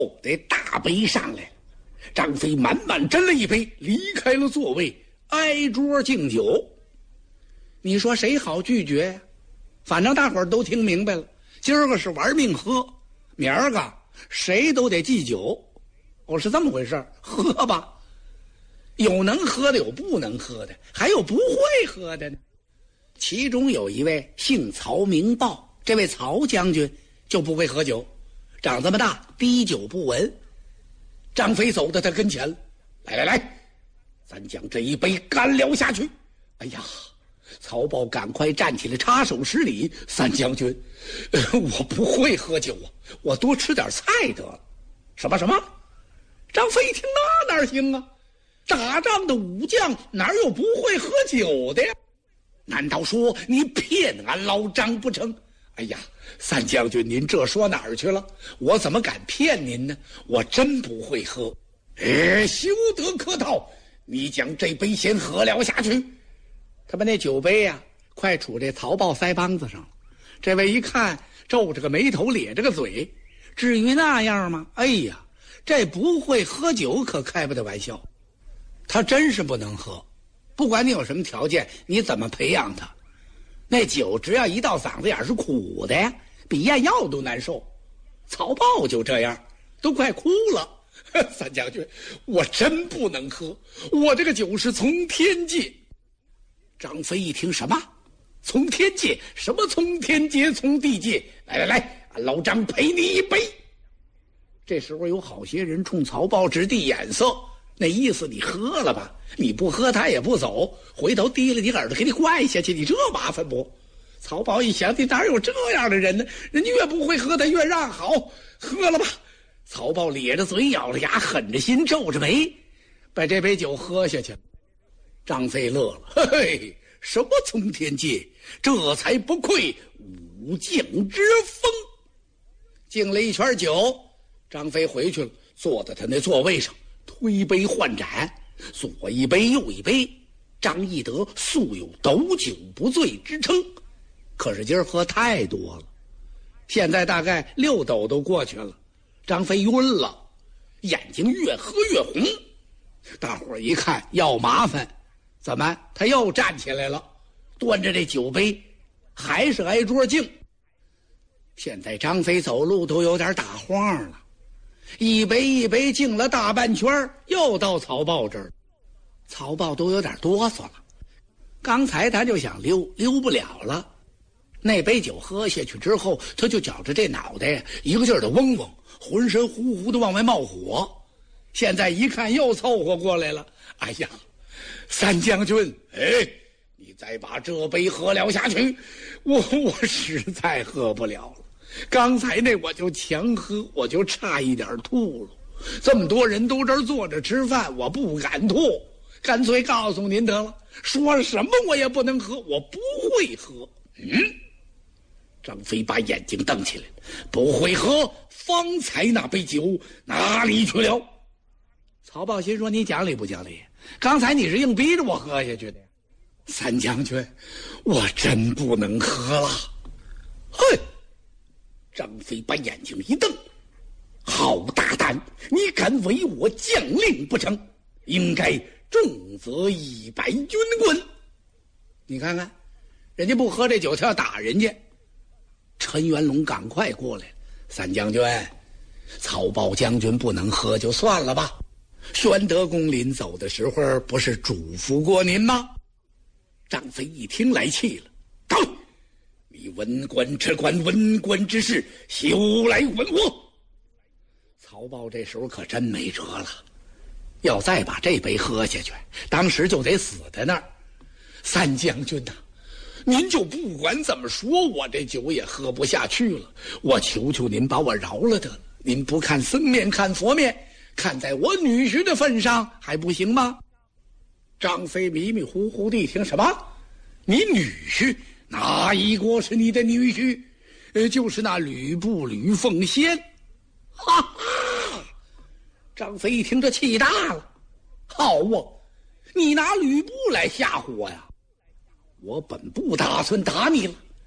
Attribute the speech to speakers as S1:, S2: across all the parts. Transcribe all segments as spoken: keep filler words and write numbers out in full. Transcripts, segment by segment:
S1: 得大杯上来了。张飞满满斟了一杯，离开了座位，挨桌敬酒。你说谁好拒绝呀？反正大伙儿都听明白了，今儿个是玩命喝，明儿个谁都得祭酒。哦，是这么回事，喝吧。有能喝的，有不能喝的，还有不会喝的呢。其中有一位姓曹名豹，这位曹将军就不会喝酒，长这么大滴酒不闻。张飞走到他跟前了，来来来，咱将这一杯干了下去。哎呀，曹豹赶快站起来插手施礼，三将军、呃、我不会喝酒啊，我多吃点菜得了。什么什么？张飞一听，那哪行啊，打仗的武将哪有不会喝酒的呀？难道说你骗俺老张不成？哎呀，三将军您这说哪儿去了？我怎么敢骗您呢？我真不会喝。哎，休得客套，你将这杯先喝了下去。他把那酒杯呀、啊、快杵这曹豹腮帮子上了。这位一看，皱着个眉头，咧着个嘴，至于那样吗？哎呀，这不会喝酒可开不得玩笑。他真是不能喝，不管你有什么条件，你怎么培养他，那酒只要一到嗓子眼是苦的呀，比咽药都难受。曹豹就这样，都快哭了。三将军，我真不能喝，我这个酒是从天界。张飞一听，什么从天界？什么从天界从地界？来来来，俺老张陪你一杯。这时候有好些人冲曹豹直递眼色，那意思你喝了吧，你不喝他也不走，回头提了你耳朵给你灌下去，你这麻烦不？曹豹一想，你哪有这样的人呢？人家越不会喝他越让好，喝了吧。曹豹咧着嘴，咬着牙，狠着心，皱着眉，把这杯酒喝下去了。张飞乐了，嘿嘿，什么从天界，这才不愧武将之风。敬了一圈酒，张飞回去了，坐在他那座位上，推杯换盏，左一杯右一杯。张翼德素有斗酒不醉之称，可是今儿喝太多了，现在大概六斗都过去了。张飞晕了，眼睛越喝越红。大伙儿一看要麻烦，怎么他又站起来了，端着这酒杯还是挨桌敬。现在张飞走路都有点打晃了，一杯一杯敬了大半圈，又到曹豹这儿。曹豹都有点哆嗦了，刚才他就想溜，溜不了了。那杯酒喝下去之后，他就觉着这脑袋一个劲儿的嗡嗡，浑身呼呼的往外冒火。现在一看又凑合过来了，哎呀，三将军，哎，你再把这杯喝了下去，我我实在喝不了了。刚才那我就强喝，我就差一点吐了。这么多人都这儿坐着吃饭，我不敢吐，干脆告诉您得了，说什么我也不能喝，我不会喝。嗯，张飞把眼睛瞪起来，不会喝，方才那杯酒哪里去了？曹豹心说，你讲理不讲理？刚才你是硬逼着我喝下去的呀。三将军，我真不能喝了。嘿，张飞把眼睛一瞪，好大胆，你敢违我将令不成？应该重则一百军棍。你看看，人家不喝这酒，他要打人家。陈元龙赶快过来，三将军，曹豹将军不能喝就算了吧，宣德公临走的时候不是嘱咐过您吗？张飞一听来气了，到，你文官只管文官之事，休来问我。曹豹这时候可真没辙了，要再把这杯喝下去，当时就得死在那儿。三将军呐、啊，您就不管怎么说，我这酒也喝不下去了，我求求您把我饶了得了。您不看僧面看佛面，看在我女婿的份上还不行吗？张飞迷迷糊糊地听，什么？你女婿？哪一国是你的女婿？呃，就是那吕布吕奉先。哈哈！张飞一听，这气大了。好啊，你拿吕布来吓唬我呀？我本不打算打你了，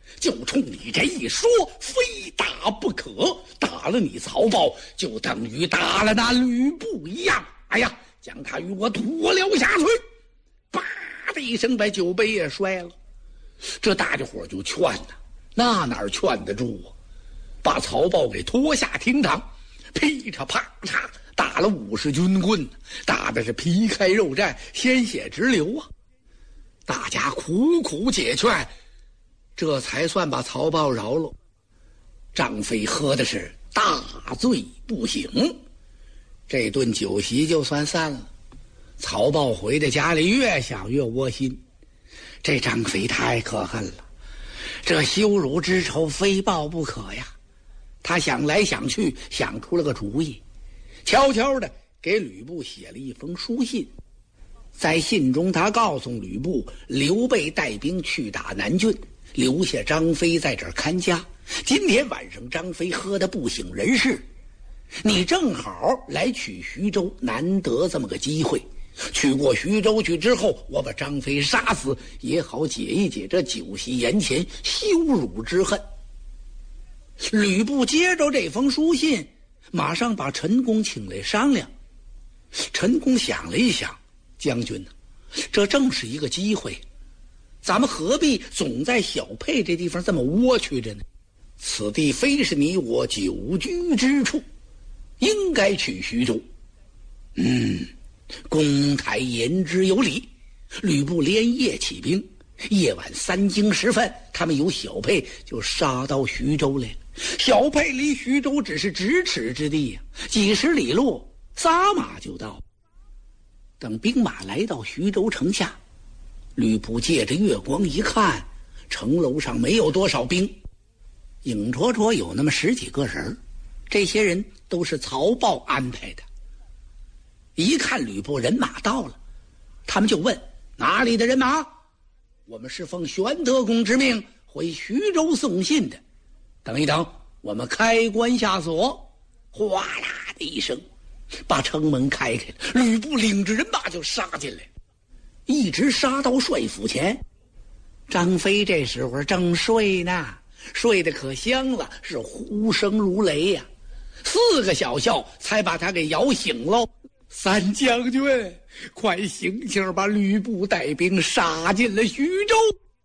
S1: 就冲你这一说，非打不可。打了你曹豹，就等于打了那吕布一样。哎呀，将他与我拖了下水。叭的一声，把酒杯也摔了。这大家伙就劝呐，那哪儿劝得住啊？把曹豹给拖下厅堂，噼嚓啪嚓打了五十军棍，打的是皮开肉绽，鲜血直流啊！大家苦苦解劝，这才算把曹豹饶了。张飞喝的是大醉不醒，这顿酒席就算散了。曹豹回到家里，越想越窝心，这张飞太可恨了，这羞辱之仇非报不可呀。他想来想去，想出了个主意，悄悄的给吕布写了一封书信。在信中他告诉吕布，刘备带兵去打南郡，留下张飞在这儿看家。今天晚上张飞喝得不省人事，你正好来取徐州，难得这么个机会。去过徐州去之后，我把张飞杀死，也好解一解这酒席宴前羞辱之恨。吕布接着这封书信，马上把陈宫请来商量。陈宫想了一想，将军呢，这正是一个机会，咱们何必总在小沛这地方这么窝屈着呢？此地非是你我久居之处，应该去徐州。嗯，公台言之有理。吕布连夜起兵，夜晚三更时分，他们由小沛就杀到徐州来了。小沛离徐州只是咫尺之地呀、啊，几十里路，撒马就到。等兵马来到徐州城下，吕布借着月光一看，城楼上没有多少兵，影绰绰有那么十几个人，这些人都是曹豹安排的。一看吕布人马到了，他们就问：哪里的人马？我们是奉玄德公之命回徐州送信的。等一等，我们开关下锁。哗啦的一声，把城门开开了。吕布领着人马就杀进来，一直杀到帅府前。张飞这时候正睡呢，睡得可香了，是呼声如雷呀、啊，四个小校才把他给摇醒喽。三将军，快醒醒，把吕布带兵杀进了徐州！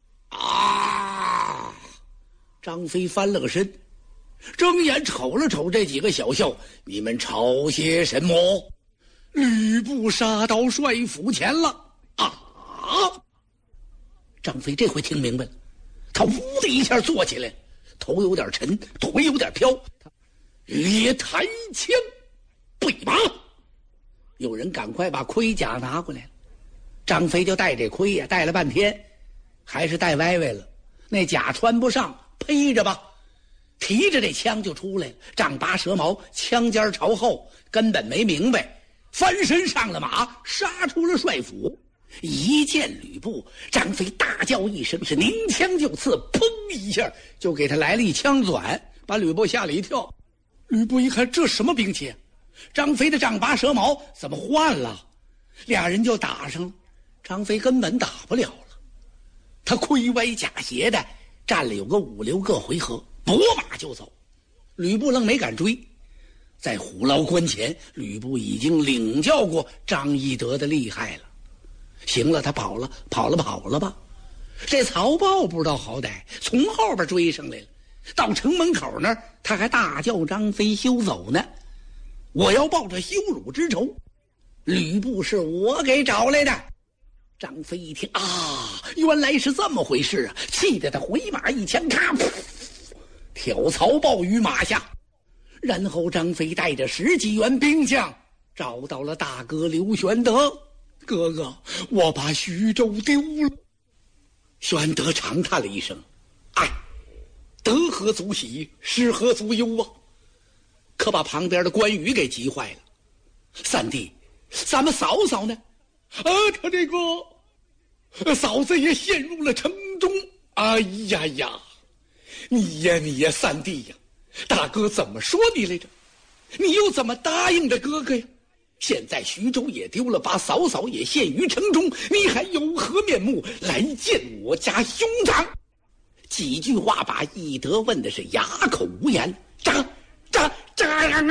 S1: 啊！张飞翻了个身，睁眼瞅了瞅这几个小校，你们吵些什么？吕布杀到帅府前了！啊！张飞这回听明白了，他呜的一下坐起来，头有点沉，腿有点飘，他也抬枪备马。有人赶快把盔甲拿过来了，张飞就戴这盔呀，戴了半天，还是戴歪歪了，那甲穿不上，披着吧，提着这枪就出来了，丈八蛇矛，枪尖朝后，根本没明白，翻身上了马，杀出了帅府。一见吕布，张飞大叫一声，是拧枪就刺，砰一下就给他来了一枪转，把吕布吓了一跳。吕布一看，这什么兵器？张飞的丈八蛇矛怎么换了？俩人就打上了。张飞根本打不了了，他盔歪甲斜的站了有个五六个回合，拨马就走。吕布愣没敢追。在虎牢关前，吕布已经领教过张翼德的厉害了。行了，他跑了，跑了，跑了吧。这曹豹不知道好歹，从后边追上来了。到城门口那儿，他还大叫张飞休走呢。我要报这羞辱之仇，吕布是我给找来的。张飞一听啊，原来是这么回事啊，气得他回马一枪，咔，挑曹豹于马下。然后张飞带着十几员兵将找到了大哥刘玄德，哥哥，我把徐州丢了。玄德长叹了一声，哎，得何足喜，失何足忧啊！可把旁边的关羽给急坏了。三弟，咱们嫂嫂呢？啊，他这个嫂子也陷入了城中。哎呀呀，你呀你呀，三弟呀，大哥怎么说你来着？你又怎么答应着哥哥呀？现在徐州也丢了，把嫂嫂也陷于城中，你还有何面目来见我家兄长？ 几句话把翼德问的是哑口无言。张张张！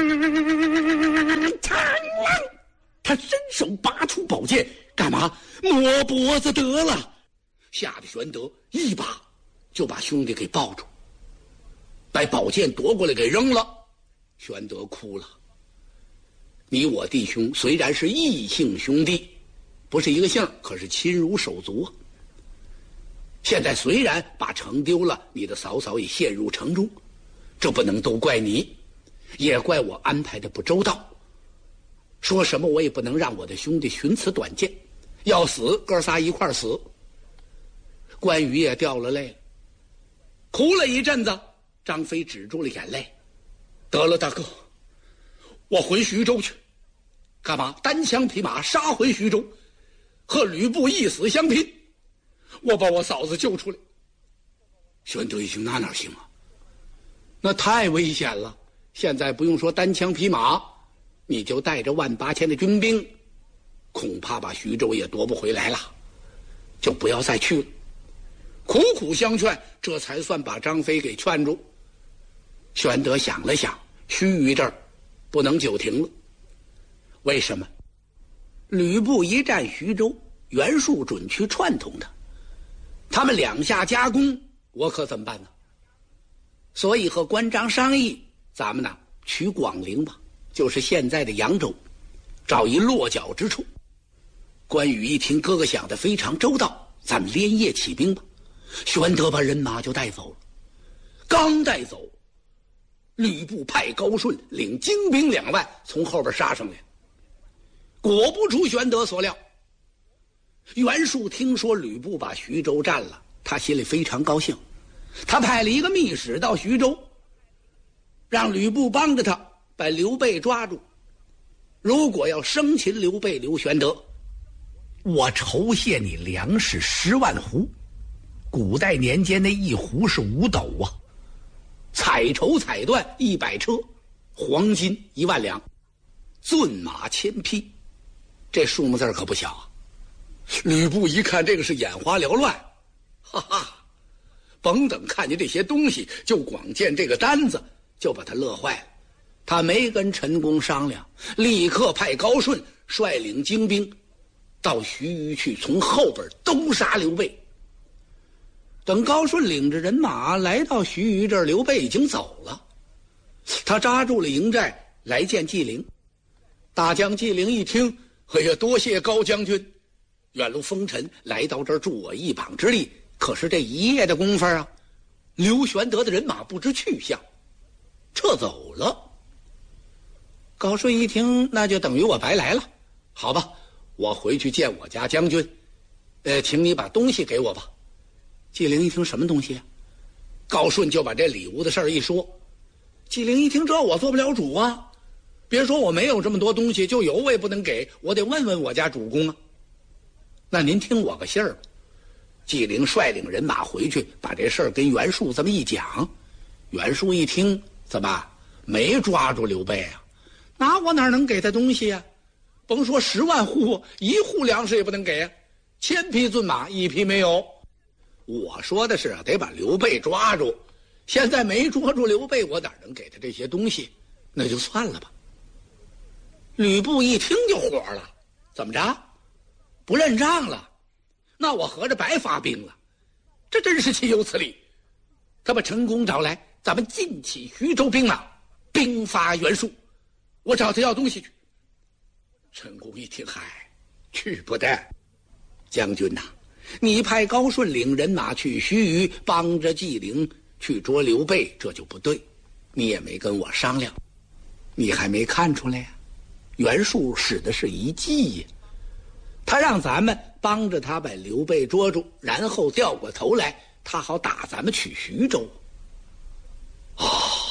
S1: 他伸手拔出宝剑，干嘛？摸脖子得了。吓得玄德一把就把兄弟给抱住，把宝剑夺过来给扔了。玄德哭了。你我弟兄虽然是异姓兄弟，不是一个姓，可是亲如手足啊。现在虽然把城丢了，你的嫂嫂也陷入城中，这不能都怪你，也怪我安排的不周到。说什么我也不能让我的兄弟寻此短见，要死哥仨一块死。关羽也掉了泪了，哭了一阵子。张飞止住了眼泪，得了大哥，我回徐州去。干嘛？单枪匹马杀回徐州，和吕布一死相拼，我把我嫂子救出来。玄德一听，那哪行啊，那太危险了。现在不用说单枪匹马，你就带着万八千的军兵，恐怕把徐州也夺不回来了，就不要再去了。苦苦相劝，这才算把张飞给劝住。玄德想了想，须臾这儿不能久停了。为什么？吕布一战徐州，袁术准去串通他，他们两下夹攻，我可怎么办呢？所以和关张商议，咱们呢取广陵吧，就是现在的扬州，找一落脚之处。关羽一听，哥哥想得非常周到，咱们连夜起兵吧。玄德把人马就带走了，刚带走，吕布派高顺领精兵两万从后边杀上来。果不出玄德所料，袁术听说吕布把徐州占了，他心里非常高兴，他派了一个密使到徐州，让吕布帮着他把刘备抓住。如果要生擒刘备刘玄德，我酬谢你粮食十万斛。古代年间那一斛是五斗啊，彩绸彩缎一百车，黄金一万两，骏马千匹，这数目字可不小啊。吕布一看这个是眼花缭乱，哈哈，甭等看见这些东西，就光见这个单子就把他乐坏了。他没跟陈宫商量，立刻派高顺率领精兵到徐虞去，从后边都杀刘备。等高顺领着人马来到徐虞这儿，刘备已经走了，他扎住了营寨来见纪灵。大将纪灵一听，哎呀，多谢高将军，远路风尘来到这儿助我一膀之力，可是这一夜的功夫啊，刘玄德的人马不知去向，撤走了。高顺一听，那就等于我白来了，好吧，我回去见我家将军，呃，请你把东西给我吧。纪灵一听，什么东西啊？高顺就把这礼物的事儿一说。纪灵一听，这我做不了主啊，别说我没有这么多东西，就有我也不能给，我得问问我家主公啊。那您听我个信儿吧。纪灵率领人马回去，把这事儿跟袁术这么一讲。袁术一听，怎么没抓住刘备啊？那我哪能给他东西啊？甭说十万户，一户粮食也不能给啊，千匹骏马一匹没有。我说的是啊，得把刘备抓住，现在没捉住刘备，我哪能给他这些东西？那就算了吧。吕布一听就火了，怎么着？不认账了？那我合着白发兵了，这真是岂有此理！他把陈宫找来，咱们尽起徐州兵马，兵发袁术，我找他要东西去。陈宫一听，嗨，去不得。将军呐、啊，你派高顺领人马去徐虞，帮着纪灵去捉刘备，这就不对。你也没跟我商量，你还没看出来呀、啊？袁术使的是一计呀，他让咱们帮着他把刘备捉住，然后掉过头来，他好打咱们取徐州。哦，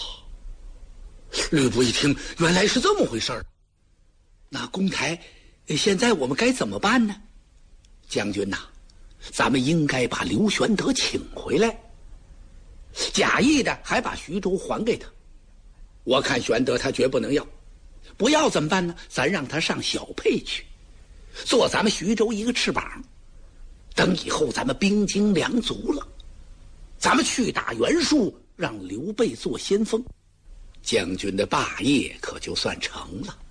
S1: 吕布一听，原来是这么回事儿。那公台，现在我们该怎么办呢？将军呐、啊，咱们应该把刘玄德请回来，假意的还把徐州还给他。我看玄德他绝不能要，不要怎么办呢？咱让他上小沛去，做咱们徐州一个翅膀。等以后咱们兵精粮足了， 咱们去打袁术，让刘备做先锋，将军的霸业可就算成了。